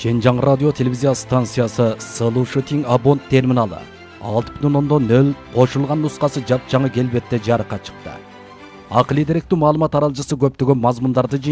Шенжаң радио телевизия станциясы Слушатин Абон терминалы 6.0 қошылған нұсқасы жапжаңы келбетте жарыққа шықты. Ақылы деректүү маалымат аралжысы көптөгөн мазмундарды